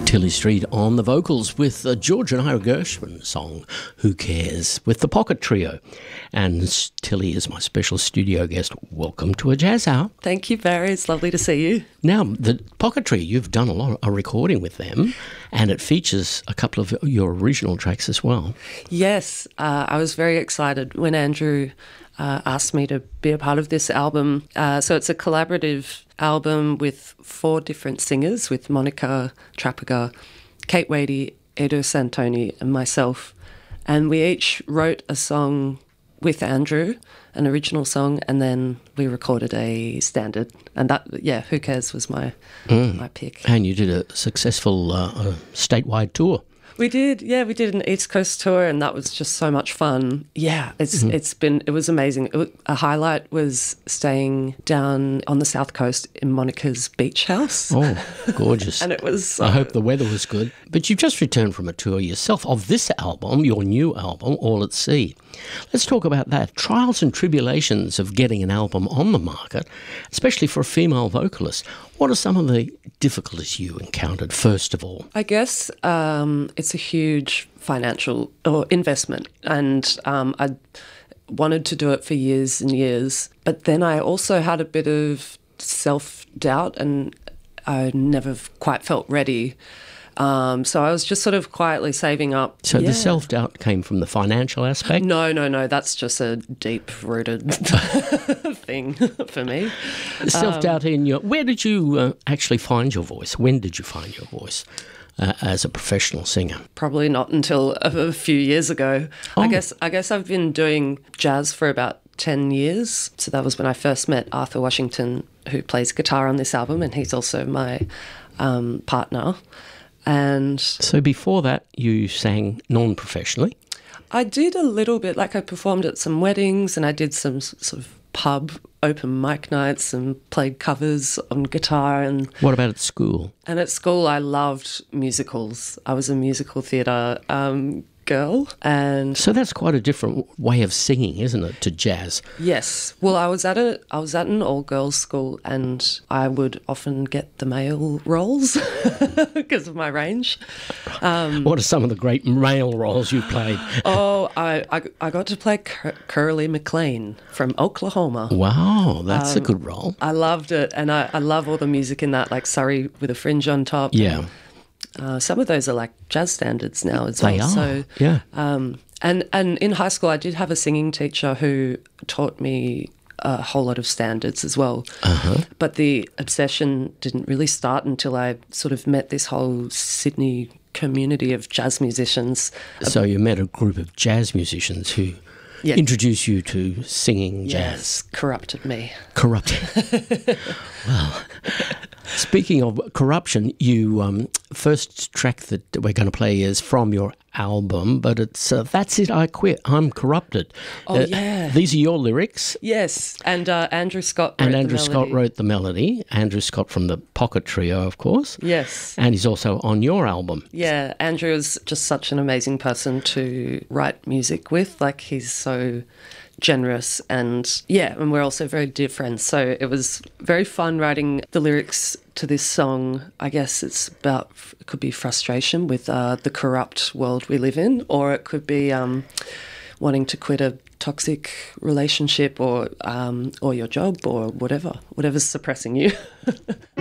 Tilly Street on the vocals with George and Ira Gershwin's song Who Cares with the Pocket Trio. And Tilly is my special studio guest. Welcome to A Jazz Hour. Thank you, Barry. It's lovely to see you. Now, the Pocket Trio, you've done a recording with them, and it features a couple of your original tracks as well. Yes, I was very excited when Andrew asked me to be a part of this album. So it's a collaborative album with 4 different singers, with Monica Trappiger, Kate Wadey, Edo Santoni and myself. And we each wrote a song with Andrew, an original song, and then we recorded a standard. And that, Who Cares was my pick. And you did a successful statewide tour. We did an East Coast tour, and that was just so much fun. Yeah, it was amazing. A highlight was staying down on the South Coast in Monica's beach house. Oh, gorgeous. And it was... I hope the weather was good. But you've just returned from a tour yourself of this album, your new album, All at Sea. Let's talk about that. Trials and tribulations of getting an album on the market, especially for a female vocalist. What are some of the difficulties you encountered, first of all? I guess it's a huge financial investment, and I wanted to do it for years and years. But then I also had a bit of self-doubt, and I never quite felt ready. So I was just sort of quietly saving up. So the self-doubt came from the financial aspect? No. That's just a deep-rooted thing for me. Self-doubt in your... Where did you actually find your voice? When did you find your voice as a professional singer? Probably not until a few years ago. Oh. I guess I've been doing jazz for about 10 years. So that was when I first met Arthur Washington, who plays guitar on this album, and he's also my partner. And so before that, you sang non-professionally? I did a little bit, like I performed at some weddings, and I did some sort of pub open mic nights and played covers on guitar. And what about at school? And at school, I loved musicals. I was a musical theatre girl, and so that's quite a different way of singing, isn't it, to jazz? Yes. Well, I was at an all-girls school, and I would often get the male roles because of my range. What are some of the great male roles you played? Oh, I got to play Curly McLean from Oklahoma. Wow, that's a good role. I loved it, and I love all the music in that, like Surrey with a Fringe on Top. Yeah. Some of those are like jazz standards now as well. They are, so, yeah. And in high school, I did have a singing teacher who taught me a whole lot of standards as well. Uh-huh. But the obsession didn't really start until I sort of met this whole Sydney community of jazz musicians. So you met a group of jazz musicians who introduced you to singing jazz. Yes, corrupted me. Corrupted. Well, speaking of corruption, you first track that we're going to play is from your album, but it's That's It, I Quit, I'm Corrupted. Oh, yeah. These are your lyrics. Yes, and Andrew Scott wrote the melody. Andrew Scott wrote the melody. Andrew Scott from the Pocket Trio, of course. Yes. And he's also on your album. Yeah, Andrew is just such an amazing person to write music with. Like, he's so generous, and we're also very dear friends. So it was very fun writing the lyrics to this song. I guess it's about, it could be frustration with the corrupt world we live in, or it could be wanting to quit a toxic relationship, or your job, or whatever's suppressing you.